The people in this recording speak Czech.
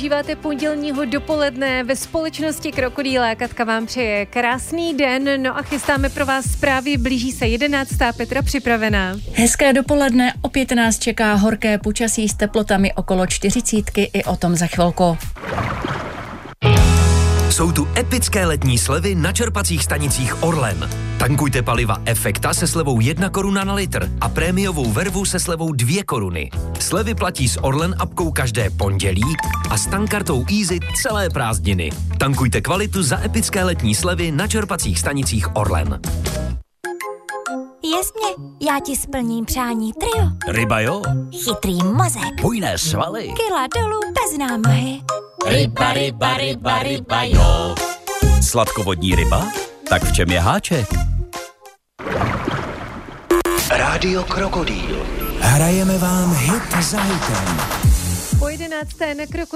využíváte pondělního dopoledne ve společnosti Krokodýla. Katka vám přeje krásný den, no a chystáme pro vás zprávy, blíží se 11. Petra připravená. Hezké dopoledne, opět nás čeká horké počasí s teplotami okolo 40, i o tom za chvilku. Jsou tu epické letní slevy na čerpacích stanicích Orlen. Tankujte paliva Efekta se slevou 1 koruna na litr a prémiovou vervu se slevou 2 koruny. Slevy platí s Orlen apkou každé pondělí a s tankkartou Easy celé prázdniny. Tankujte kvalitu za epické letní slevy na čerpacích stanicích Orlen. Jest mě, já ti splním přání trio. Ryba jo, Chytrý mozek, bujné svaly. kila dolů bez námahy. Ryba, ryba, ryba, ryba jo. Sladkovodní ryba? Tak v čem je háček? Rádio Krokodýl. Hrajeme vám hit za hitem. Po 11. na Krokodýl